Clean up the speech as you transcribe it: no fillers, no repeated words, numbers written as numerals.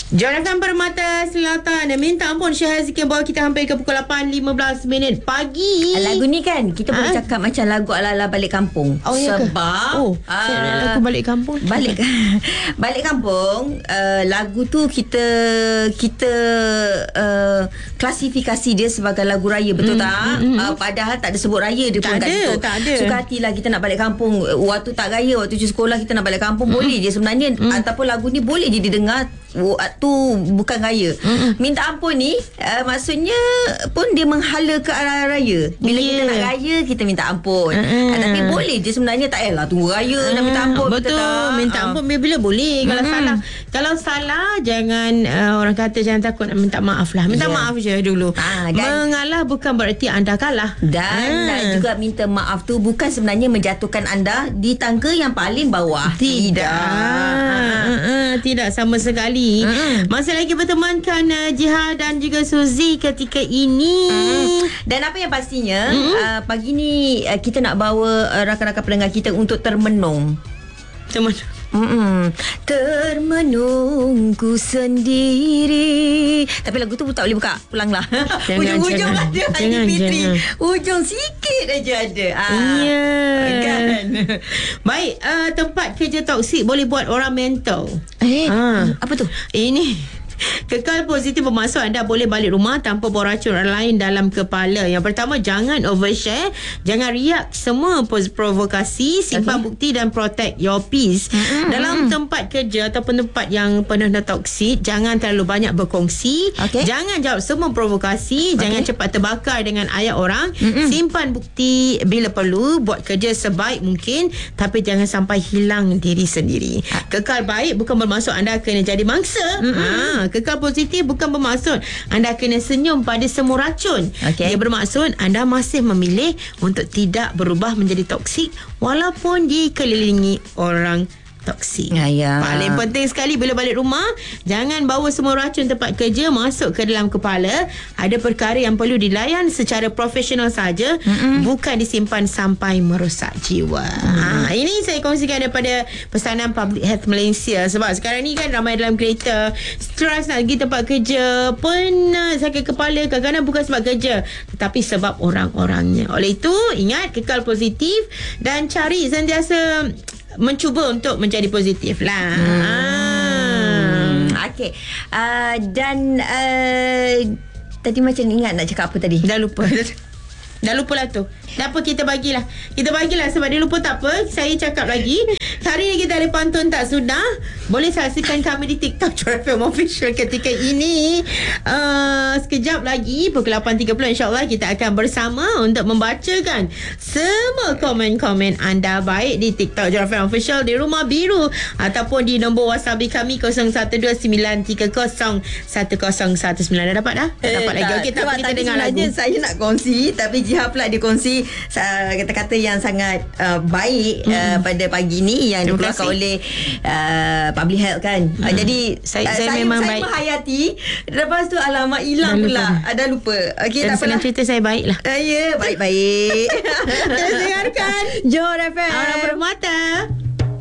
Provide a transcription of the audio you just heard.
Jonathan Permata Selatan, minta ampun Syahaz Zikir bawa kita hampir ke pukul 8.15 pagi. Lagu ni kan kita boleh cakap macam lagu ala-ala balik kampung. Sebab lagu balik kampung. Balik kampung, lagu tu kita klasifikasi dia sebagai lagu raya, betul tak? Padahal tak ada sebut raya dia pun kat situ. Tak ada. Suka hatilah kita nak balik kampung. Waktu tak raya, waktu cuti sekolah kita nak balik kampung, boleh je sebenarnya. Ataupun lagu ni boleh je didengar waktu bukan raya. Minta ampun ni maksudnya pun dia menghala ke arah raya. Bila kita nak raya, kita minta ampun. Tapi boleh je sebenarnya, tak payahlah tunggu raya nak minta ampun. Betul, minta ampun bila-bila boleh. Kalau salah jangan, orang kata jangan takut nak minta maaf lah. Minta maaf je dulu. Mengalah bukan berarti anda kalah. Dan juga minta maaf tu bukan sebenarnya menjatuhkan anda di tangga yang paling bawah. Tidak sama sekali. Masih lagi bertemankan Jiha dan juga Suzy ketika ini. Dan apa yang pastinya pagi ni kita nak bawa rakan-rakan pendengar kita untuk termenung. Termenungku sendiri. Tapi lagu tu tak boleh buka. Pulanglah. Ujung-ujung ada Haji Fitri. Ujung sikit aja ada. Kan. Baik, tempat kerja toksik boleh buat orang mental. Apa tu? Ini kekal positif bermaksud anda boleh balik rumah tanpa bawa racun orang lain dalam kepala. Yang pertama, jangan overshare, jangan react semua provokasi, simpan bukti dan protect your peace. Dalam tempat kerja ataupun tempat yang penuh toksik, jangan terlalu banyak berkongsi, jangan jawab semua provokasi, jangan cepat terbakar dengan ayat orang, simpan bukti bila perlu, buat kerja sebaik mungkin, tapi jangan sampai hilang diri sendiri. Kekal baik bukan bermaksud anda kena jadi mangsa. Kekal positif bukan bermaksud anda kena senyum pada semua racun. Dia bermaksud anda masih memilih untuk tidak berubah menjadi toksik walaupun dikelilingi orang toksik. Paling penting sekali bila balik rumah, jangan bawa semua racun tempat kerja masuk ke dalam kepala. Ada perkara yang perlu dilayan secara profesional saja, bukan disimpan sampai merosak jiwa. Ini saya kongsikan daripada pesanan Public Health Malaysia. Sebab sekarang ni kan ramai dalam kereta stres nak pergi tempat kerja, penat, sakit kepala, kadang-kadang bukan sebab kerja tetapi sebab orang-orangnya. Oleh itu, ingat, kekal positif dan cari sentiasa mencuba untuk menjadi positif lah. Dan tadi macam ingat nak cakap apa tadi? Dah lupa. Dah lupa lah tu. Tak apa, kita bagilah sebab dia lupa, tak apa. Saya cakap lagi. Hari ni kita ada pantun tak sudah. Boleh saksikan kami di TikTok Joy FM Official ketika ini. Sekejap lagi pukul 8.30 insyaAllah kita akan bersama untuk membacakan semua komen-komen anda, baik di TikTok Joy FM Official, di Rumah Biru, ataupun di nombor WhatsApp kami 0129301019. Dah dapat dah? Dapat lagi. Okey, tak apa, kita dengar lagu. Saya nak kongsi, tapi Jiha pula dia kongsi kata-kata yang sangat baik pada pagi ni yang dikeluarkan oleh Public Health kan. Jadi saya memang baik. Saya menghayati, lepas tu alamak hilang pula. Dah lupa. Okey, tak apalah. Cerita saya baik lah. Ya, baik-baik. Kita dengarkan Joy FM. Orang Permata.